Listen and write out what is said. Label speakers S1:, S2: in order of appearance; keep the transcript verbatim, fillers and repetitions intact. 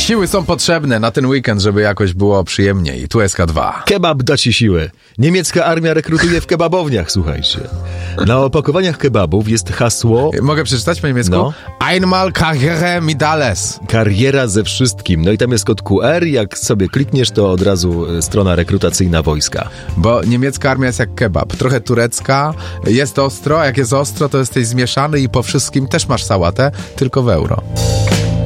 S1: Siły są potrzebne na ten weekend, żeby jakoś było przyjemniej. Tu S K dwa.
S2: Kebab da ci siłę. Niemiecka armia rekrutuje w kebabowniach, słuchajcie. Na opakowaniach kebabów jest hasło...
S1: Mogę przeczytać po niemiecku?
S2: No.
S1: Einmal Karriere mit alles.
S2: Kariera ze wszystkim. No i tam jest kod Q R. Jak sobie klikniesz, to od razu strona rekrutacyjna wojska.
S1: Bo niemiecka armia jest jak kebab. Trochę turecka, jest ostro, a jak jest ostro, to jesteś zmieszany i po wszystkim też masz sałatę, tylko w euro.